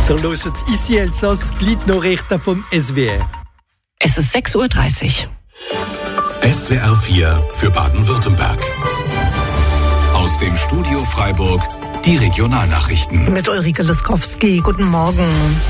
Ihr hört «Ici Elsass», die Nachrichten vom SWR. Es ist 6:30 Uhr. SWR 4 für Baden-Württemberg. Aus dem Studio Freiburg die Regionalnachrichten. Mit Ulrike Liskowski, guten Morgen.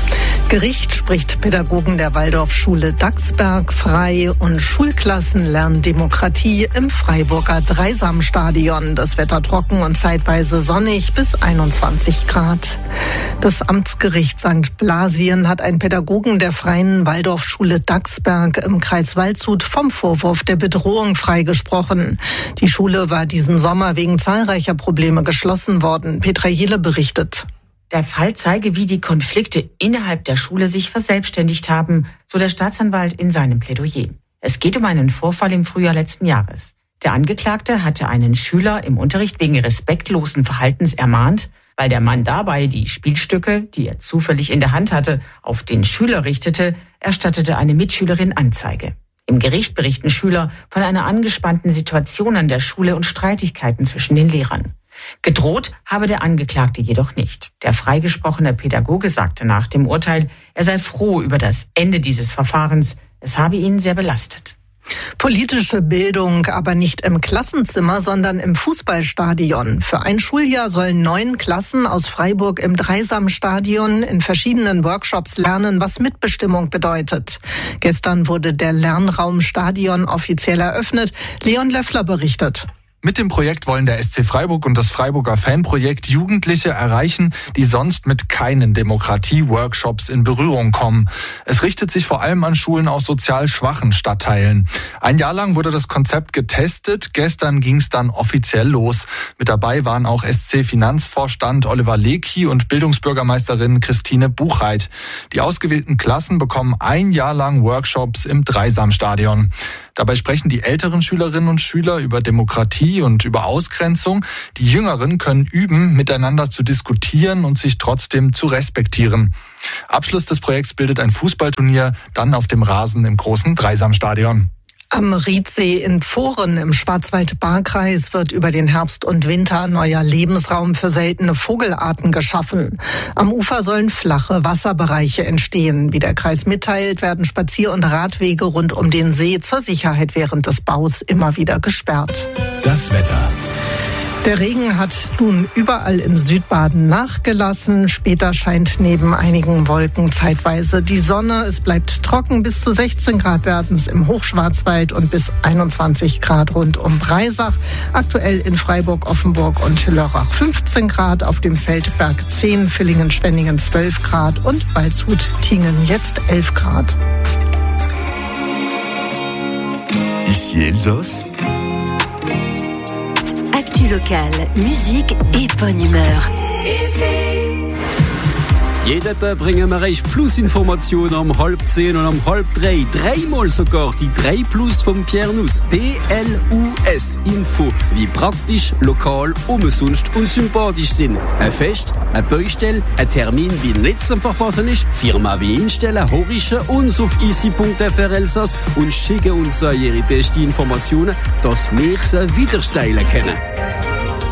Gericht spricht Pädagogen der Waldorfschule Dachsberg frei und Schulklassen lernen Demokratie im Freiburger Dreisamstadion. Das Wetter trocken und zeitweise sonnig bis 21 Grad. Das Amtsgericht St. Blasien hat einen Pädagogen der freien Waldorfschule Dachsberg im Kreis Waldshut vom Vorwurf der Bedrohung freigesprochen. Die Schule war diesen Sommer wegen zahlreicher Probleme geschlossen worden. Petra Jele berichtet. Der Fall zeige, wie die Konflikte innerhalb der Schule sich verselbstständigt haben, so der Staatsanwalt in seinem Plädoyer. Es geht um einen Vorfall im Frühjahr letzten Jahres. Der Angeklagte hatte einen Schüler im Unterricht wegen respektlosen Verhaltens ermahnt. Weil der Mann dabei die Spielstücke, die er zufällig in der Hand hatte, auf den Schüler richtete, erstattete eine Mitschülerin Anzeige. Im Gericht berichten Schüler von einer angespannten Situation an der Schule und Streitigkeiten zwischen den Lehrern. Gedroht habe der Angeklagte jedoch nicht. Der freigesprochene Pädagoge sagte nach dem Urteil, er sei froh über das Ende dieses Verfahrens. Es habe ihn sehr belastet. Politische Bildung, aber nicht im Klassenzimmer, sondern im Fußballstadion. Für ein Schuljahr sollen 9 Klassen aus Freiburg im Dreisamstadion in verschiedenen Workshops lernen, was Mitbestimmung bedeutet. Gestern wurde der Lernraum Stadion offiziell eröffnet. Leon Löffler berichtet. Mit dem Projekt wollen der SC Freiburg und das Freiburger Fanprojekt Jugendliche erreichen, die sonst mit keinen Demokratie-Workshops in Berührung kommen. Es richtet sich vor allem an Schulen aus sozial schwachen Stadtteilen. Ein Jahr lang wurde das Konzept getestet. Gestern ging es dann offiziell los. Mit dabei waren auch SC-Finanzvorstand Oliver Lecki und Bildungsbürgermeisterin Christine Buchheit. Die ausgewählten Klassen bekommen ein Jahr lang Workshops im Dreisamstadion. Dabei sprechen die älteren Schülerinnen und Schüler über Demokratie und über Ausgrenzung. Die Jüngeren können üben, miteinander zu diskutieren und sich trotzdem zu respektieren. Abschluss des Projekts bildet ein Fußballturnier, dann auf dem Rasen im großen Dreisamstadion. Am Riedsee in Pfohren im Schwarzwald-Baar-Kreis wird über den Herbst und Winter neuer Lebensraum für seltene Vogelarten geschaffen. Am Ufer sollen flache Wasserbereiche entstehen. Wie der Kreis mitteilt, werden Spazier- und Radwege rund um den See zur Sicherheit während des Baus immer wieder gesperrt. Das Wetter. Der Regen hat nun überall in Südbaden nachgelassen. Später scheint neben einigen Wolken zeitweise die Sonne. Es bleibt trocken. Bis zu 16 Grad werden es im Hochschwarzwald und bis 21 Grad rund um Breisach. Aktuell in Freiburg, Offenburg und Lörrach 15 Grad. Auf dem Feldberg 10, Villingen, Schwenningen 12 Grad und Waldshut, Tingen jetzt 11 Grad. Ici Elsass. Actu locale, musique et bonne humeur. Jeden Tag bringen wir euch Plus-Informationen um 9:30 und um 2:30. Dreimal sogar die 3 Plus vom Pierre Nuss. PLUS Info. Wie praktisch, lokal, umsonst und sympathisch sind. Ein Fest, eine Baustelle, ein Termin, wie nicht zu verpassen ist. Firma wie einstellen, horchen uns auf easy.fr Elsass und schicken uns ihre besten Informationen, dass wir sie wieder steilen können.